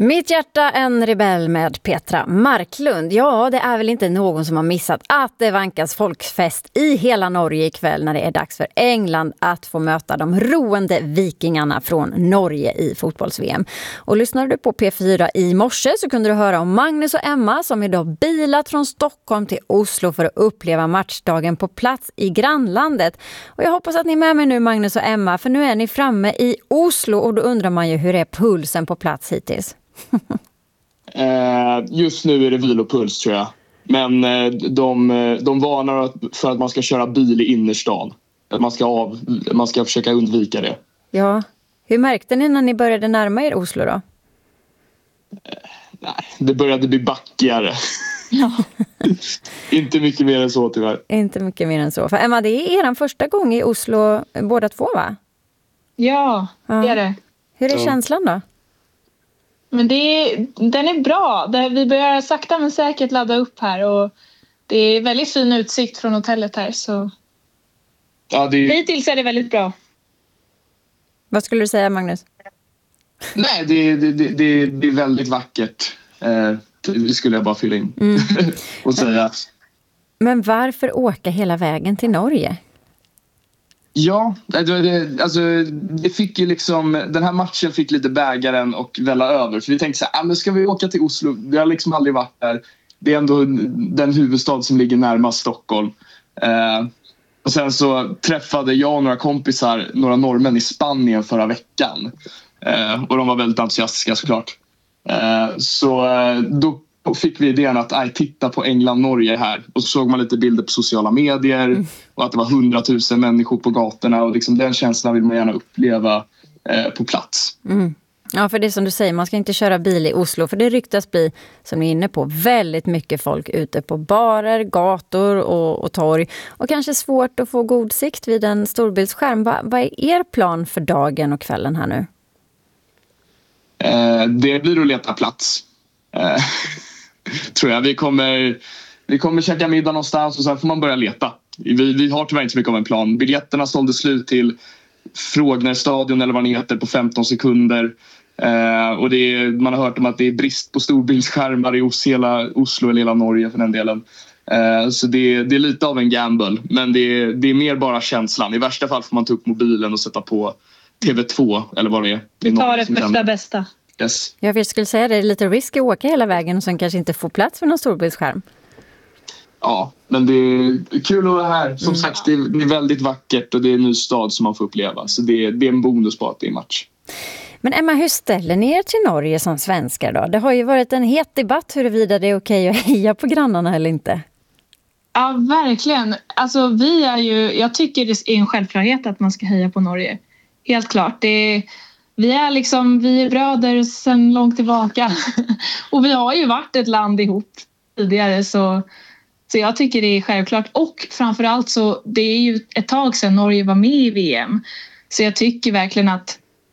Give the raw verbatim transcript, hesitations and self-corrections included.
Mitt hjärta en rebell med Petra Marklund. Ja, det är väl inte någon som har missat att det vankas folkfest i hela Norge ikväll när det är dags för England att få möta de roende vikingarna från Norge i fotbolls-V M. Och lyssnade du på P fyra i morse så kunde du höra om Magnus och Emma som idag bilat från Stockholm till Oslo för att uppleva matchdagen på plats i grannlandet. Och jag hoppas att ni är med mig nu, Magnus och Emma, för nu är ni framme i Oslo och då undrar man ju hur är pulsen på plats hittills? eh, just nu är det vilopuls tror jag. Men eh, de, de varnar för att man ska köra bil i innerstan. Att man ska, av, man ska försöka undvika det. Ja, hur märkte ni när ni började närma er Oslo då? Eh, nej, det började bli backigare. Ja. Inte mycket mer än så tyvärr. Inte mycket mer än så. För Emma, det är er första gång i Oslo båda två, va? Ja, ja. Det är det. Hur är ja. känslan då? Men det är, den är bra. Vi börjar sakta men säkert ladda upp här. Och det är väldigt fin utsikt från hotellet här. Så ja, det är... hittills är det väldigt bra. Vad skulle du säga, Magnus? Nej, det, det, det, det är väldigt vackert. Eh, det skulle jag bara fylla in mm. och säga. Men varför åka hela vägen till Norge? Ja, det, det, alltså, det fick ju liksom, den här matchen fick lite bägaren och välla över. För vi tänkte så här, ah, men ska vi åka till Oslo? Vi har liksom aldrig varit där. Det är ändå den huvudstad som ligger närmast Stockholm. Eh, och sen så träffade jag och några kompisar, några norrmän i Spanien förra veckan. Eh, och de var väldigt entusiastiska såklart. Eh, så eh, då fick vi idén att aj, titta på England-Norge här. Och så såg man lite bilder på sociala medier. Mm. Och att det var hundratusen människor på gatorna. Och liksom den känslan vill man gärna uppleva eh, på plats. Mm. Ja, för det är som du säger, man ska inte köra bil i Oslo. För det ryktas bli, som ni är inne på, väldigt mycket folk ute på barer, gator och, och torg. Och kanske svårt att få god sikt vid en storbildsskärm. Va, vad är er plan för dagen och kvällen här nu? Eh, det blir att leta plats. Eh, tror jag. Vi kommer, vi kommer käka middag någonstans och sen får man börja leta. Vi, vi har tyvärr inte så mycket av en plan. Biljetterna sålde slut till Frognerstadion eller vad det heter på femton sekunder. Eh, och det är, man har hört om att det är brist på storbildsskärmar i hela Oslo eller hela Norge för den delen. Eh, så det, det är lite av en gamble. Men det är, det är mer bara känslan. I värsta fall får man ta upp mobilen och sätta på T V två eller vad det är. Det är ta det första bästa. Yes. Jag skulle säga att det är lite risk att åka hela vägen och sen kanske inte få plats för någon storbildsskärm. Ja, men det är kul att vara här. Som mm. sagt, det är, det är väldigt vackert och det är en ny stad som man får uppleva. Så det är, det är en bonus på att det är match. Men Emma, hur ställer ni er till Norge som svenskar då? Det har ju varit en het debatt huruvida det är okej att heja på grannarna eller inte. Ja, verkligen. Alltså, vi är ju, jag tycker det är en självklarhet att man ska heja på Norge. Helt klart. Det är, vi är liksom, vi är bröder sedan långt tillbaka. Och vi har ju varit ett land ihop tidigare så... Så jag tycker det är självklart. Och framförallt så det är ju ett tag sedan Norge var med i V M. Så jag tycker verkligen att